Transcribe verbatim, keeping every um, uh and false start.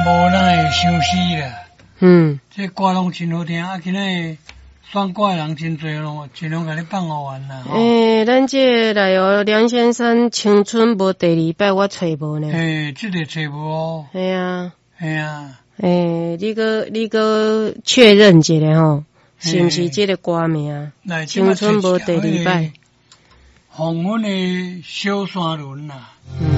无咱会伤死啦。 嗯， 这歌拢真好听，啊，今仔选歌的人真多咯，尽量甲你放好玩啦。 诶、欸，咱这来哦，梁先生青春无第二摆，我找无呢。 诶，这个找无哦。 系啊， 系啊。 诶、欸，你个你个确认一下吼，是毋是这个歌名？青春无第二摆。 黄昏的小山轮啦。 嗯